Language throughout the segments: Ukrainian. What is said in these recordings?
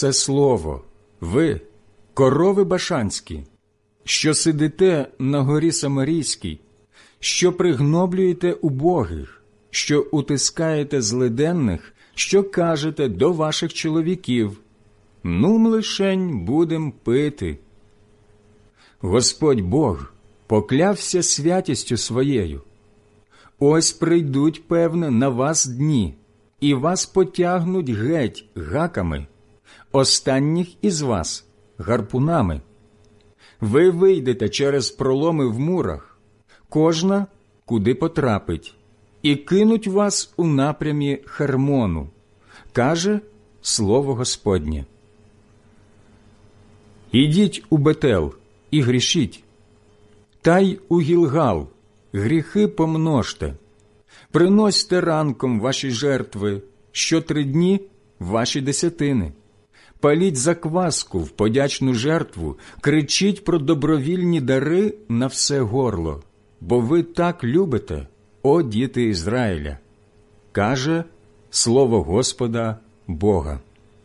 це слово, ви, корови башанські, що сидите на горі Самарійській, що пригноблюєте убогих, що утискаєте злиденних, що кажете до ваших чоловіків: «Нум лишень будем пити». Господь Бог поклявся святістю своєю. Ось прийдуть, певне, на вас дні, і вас потягнуть геть гаками, останніх із вас гарпунами. Ви вийдете через проломи в мурах, кожна куди потрапить, і кинуть вас у напрямі Хермону, каже слово Господнє. Ідіть у Бетел і грішіть, та й у Гілгал гріхи помножте. Приносьте ранком ваші жертви, що 3 дні ваші десятини. Паліть закваску в подячну жертву, кричіть про добровільні дари на все горло, бо ви так любите, о діти Ізраїля, каже слово Господа Бога.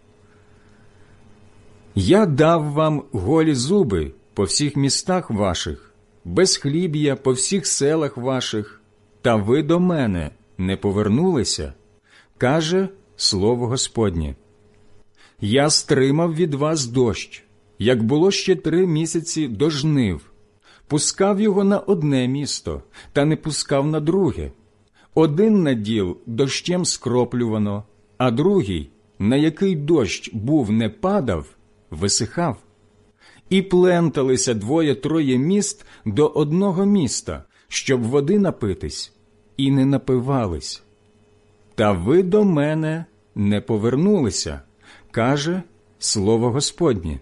Я дав вам голі зуби по всіх містах ваших, безхліб'я по всіх селах ваших, та ви до мене не повернулися, каже слово Господнє. Я стримав від вас дощ, як було ще 3 місяці до жнив, пускав його на одне місто, та не пускав на друге. Один наділ дощем скроплювано, а другий, на який дощ був не падав, висихав. І пленталися 2-3 міст до одного міста, щоб води напитись, і не напивались. Та ви до мене не повернулися, каже слово Господнє.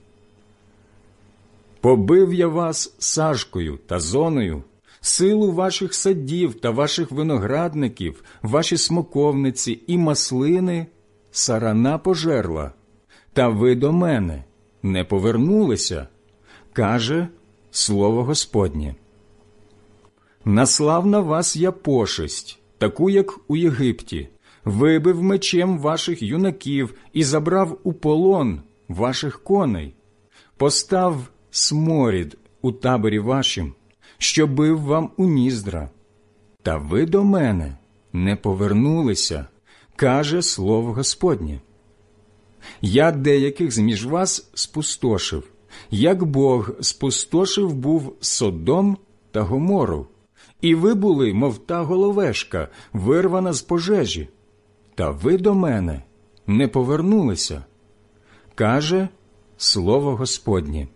Побив я вас сажкою та зоною, силу ваших садів та ваших виноградників, ваші смоковниці і маслини сарана пожерла, та ви до мене не повернулися, каже слово Господнє. Наслав на вас я пошесть, таку, як у Єгипті, вибив мечем ваших юнаків і забрав у полон ваших коней, постав сморід у таборі вашім, що бив вам у ніздра. Та ви до мене не повернулися, каже слово Господнє. Я деяких зміж вас спустошив, як Бог спустошив був Содом та Гомору, і ви були, мов та головешка, вирвана з пожежі. Та ви до мене не повернулися, каже слово Господнє.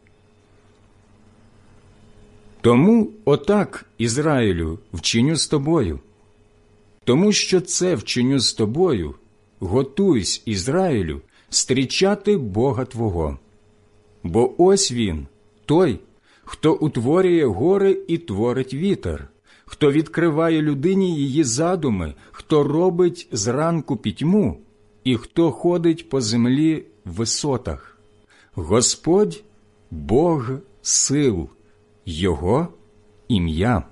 Тому отак, Ізраїлю, вчиню з тобою. Тому що це вчиню з тобою, готуйсь, Ізраїлю, зустрічати Бога твого. Бо ось Він, той, хто утворює гори і творить вітер, хто відкриває людині її задуми, хто робить зранку пітьму і хто ходить по землі в висотах. Господь – Бог сил, Його ім'я.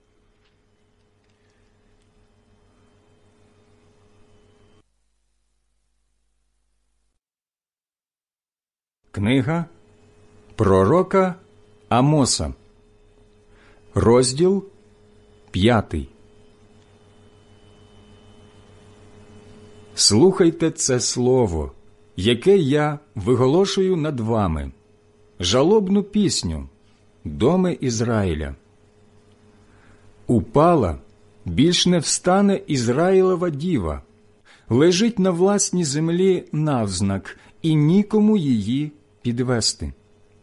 Книга пророка Амоса, розділ 5. Слухайте це слово, яке я виголошую над вами, жалобну пісню, доми Ізраїля. Упала, більш не встане Ізраїлова діва, лежить на власній землі навзнак, і нікому її підвести.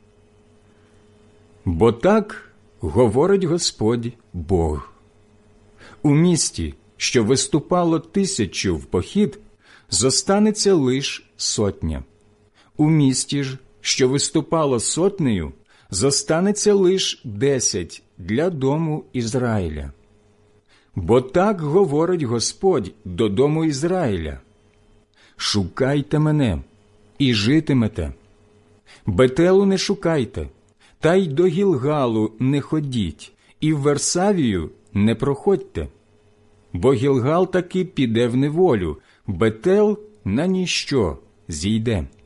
Бо так говорить Господь Бог. У місті, що виступало 1000 в похід, зостанеться лиш 100. У місті ж, що виступало 100, зостанеться лиш 10 для дому Ізраїля. Бо так говорить Господь до дому Ізраїля: шукайте мене і житимете. Бетелу не шукайте, та й до Гілгалу не ходіть, і в Версавію не проходьте. Бо Гілгал таки піде в неволю, Бетел на ніщо зійде.